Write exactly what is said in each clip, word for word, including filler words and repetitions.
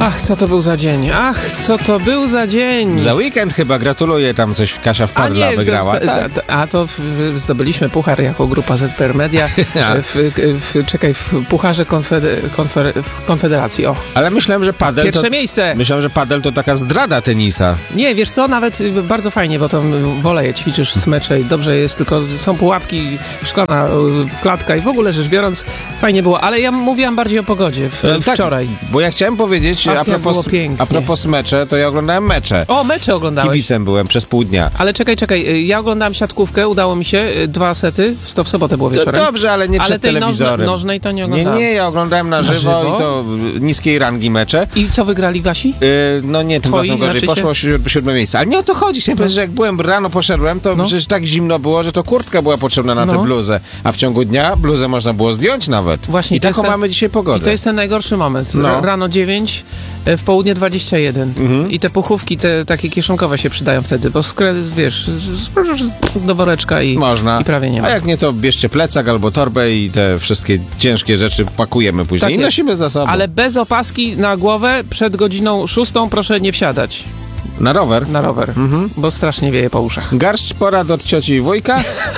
Ach, co to był za dzień? Ach, co to był za dzień? Za weekend chyba, gratuluję, tam coś Kasia Wpadla A nie, wygrała. to, tak. to, a to w, zdobyliśmy puchar jako grupa Z P R Media. w, w, czekaj, w pucharze konfeder, konfer, Konfederacji. O. Ale myślałem, że padel Pierwsze to, miejsce. myślałem, że padel to taka zdrada tenisa. Nie, wiesz co, nawet bardzo fajnie, bo tam woleje, ćwiczysz smecze i dobrze jest, tylko są pułapki, szklana klatka i w ogóle rzecz biorąc fajnie było, ale ja mówiłam bardziej o pogodzie w, tak, wczoraj. Bo ja chciałem powiedzieć, Ach, a propos, a propos mecze, to ja oglądałem mecze. O, mecze oglądałeś. Kibicem byłem przez pół dnia. Ale czekaj, czekaj, ja oglądałem siatkówkę, udało mi się, dwa sety, to w sobotę było wieczorem. To dobrze, ale nie ale przed tej telewizorem. Nożnej, nożnej to nie Nie, oglądałem. nie, ja oglądałem na, Na żywo, żywo? i to niskiej rangi mecze. I co wygrali Wasi? Yy, no nie, tym Twoi, razem gorzej, znaczy poszło siódme, siódme miejsce. Ale nie o to chodzi, chciałem No. powiedzieć, że jak byłem rano, poszedłem, to No. przecież tak zimno było, że to kurtka była potrzebna na No. tę bluzę. A w ciągu dnia bluzę można było zdjąć nawet. Właśnie, I to jest taką ten- mamy dzisiaj I pogodę. to jest ten najgorszy moment. No. Rano dziewięć, w południe dwadzieścia jeden. Mhm. I te puchówki, te takie kieszonkowe się przydają wtedy, bo skre, wiesz, do woreczka i, Można. i prawie nie ma. A jak nie, to bierzcie plecak albo torbę i te wszystkie ciężkie rzeczy pakujemy później Tak i jest. nosimy za sobą. Ale bez opaski na głowę przed godziną szóstą proszę nie wsiadać Na rower. na rower, Mhm. bo strasznie wieje po uszach. Garść porad od cioci i wujka.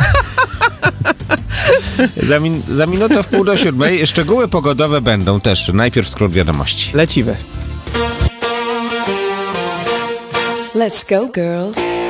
za, min- za minutę w pół do siódmej. Szczegóły pogodowe będą też. Najpierw skrót wiadomości. Leciwe. Let's go, girls.